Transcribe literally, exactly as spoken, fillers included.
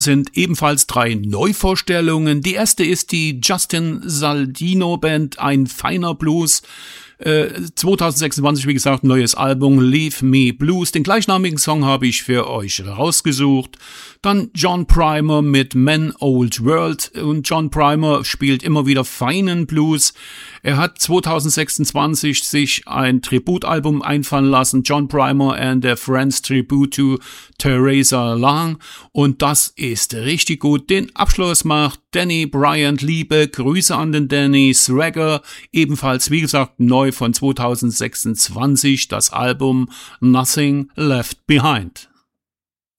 sind ebenfalls drei Neuvorstellungen. Die erste ist die Justin Saldino Band, ein feiner Blues. Äh, zwanzig sechsundzwanzig, wie gesagt, neues Album Leave Me Blues. Den gleichnamigen Song habe ich für euch rausgesucht. Dann John Primer mit Man Old World. Und John Primer spielt immer wieder feinen Blues. Er hat zwanzig sechsundzwanzig sich ein Tributalbum einfallen lassen, John Primer and their Friends Tribute to Theresa Lang. Und das ist richtig gut. Den Abschluss macht Danny Bryant. Liebe Grüße an den Danny. Swagger, ebenfalls, wie gesagt, neu von zwanzig sechsundzwanzig, das Album Nothing Left Behind.